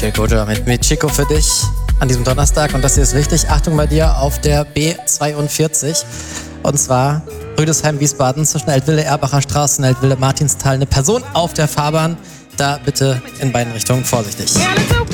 Chico mit Chico für dich an diesem Donnerstag. Und das hier ist wichtig. Achtung bei dir auf der B42. Und zwar Rüdesheim-Wiesbaden zwischen Eltville-Erbacher Straße und Eltville-Martinsthal. Eine Person auf der Fahrbahn. Da bitte in beiden Richtungen vorsichtig.